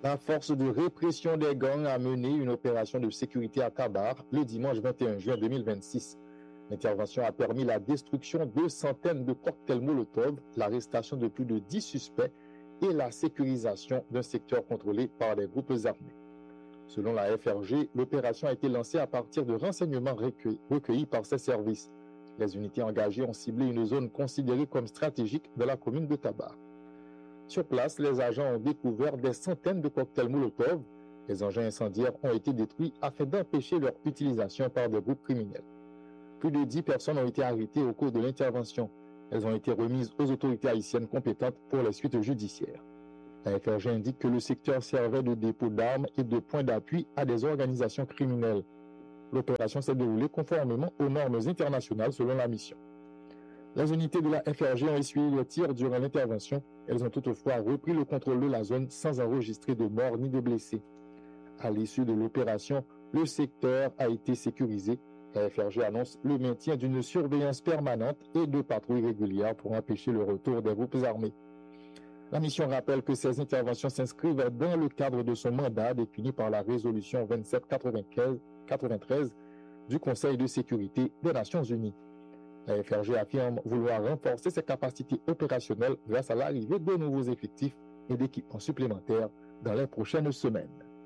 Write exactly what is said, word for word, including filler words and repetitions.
La force de répression des gangs a mené une opération de sécurité à Tabar le dimanche vingt et un juin deux mille vingt-six. L'intervention a permis la destruction de centaines de cocktails Molotov, l'arrestation de plus de dix suspects et la sécurisation d'un secteur contrôlé par des groupes armés. Selon la F R G, l'opération a été lancée à partir de renseignements recueillis, recueillis par ses services. Les unités engagées ont ciblé une zone considérée comme stratégique de la commune de Tabar. Sur place, les agents ont découvert des centaines de cocktails Molotov. Les engins incendiaires ont été détruits afin d'empêcher leur utilisation par des groupes criminels. Plus de dix personnes ont été arrêtées au cours de l'intervention. Elles ont été remises aux autorités haïtiennes compétentes pour les suites judiciaires. La F R G indique que le secteur servait de dépôt d'armes et de point d'appui à des organisations criminelles. L'opération s'est déroulée conformément aux normes internationales selon la mission. Les unités de la F R G ont essuyé les tirs durant l'intervention. Elles ont toutefois repris le contrôle de la zone sans enregistrer de morts ni de blessés. À l'issue de l'opération, le secteur a été sécurisé. La F R G annonce le maintien d'une surveillance permanente et de patrouilles régulières pour empêcher le retour des groupes armés. La mission rappelle que ces interventions s'inscrivent dans le cadre de son mandat défini par la résolution vingt-sept quatre-vingt-treize du Conseil de sécurité des Nations Unies. La F R G affirme vouloir renforcer ses capacités opérationnelles grâce à l'arrivée de nouveaux effectifs et d'équipements supplémentaires dans les prochaines semaines.